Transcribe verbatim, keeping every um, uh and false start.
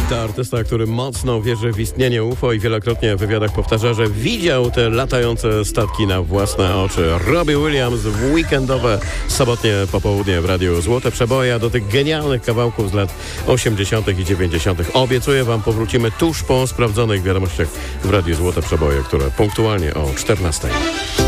To artysta, który mocno wierzy w istnienie U F O i wielokrotnie w wywiadach powtarza, że widział te latające statki na własne oczy. Robbie Williams w weekendowe, sobotnie popołudnie w Radiu Złote Przeboje, a do tych genialnych kawałków z lat osiemdziesiątych i dziewięćdziesiątych obiecuję wam, powrócimy tuż po sprawdzonych wiadomościach w Radiu Złote Przeboje, które punktualnie o czternastej.